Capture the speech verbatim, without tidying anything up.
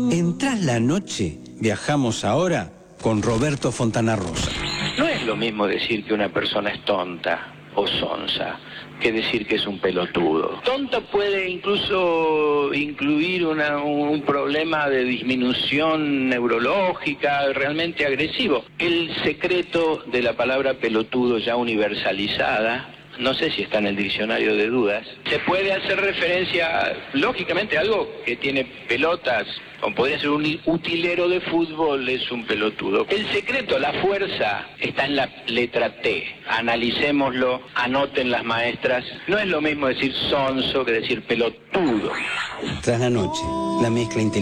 En Tras la Noche viajamos ahora con Roberto Fontana Rosa. No es lo mismo decir que una persona es tonta o sonsa que decir que es un pelotudo. Tonta puede incluso incluir una, un problema de disminución neurológica realmente agresivo. El secreto de la palabra pelotudo ya universalizada, no sé si está en el diccionario de dudas, se puede hacer referencia, lógicamente, a algo que tiene pelotas, como podría ser un utilero de fútbol, es un pelotudo. El secreto, la fuerza, está en la letra T. Analicémoslo, anoten las maestras. No es lo mismo decir sonso que decir pelotudo. Tras la Noche, la mezcla inteligente.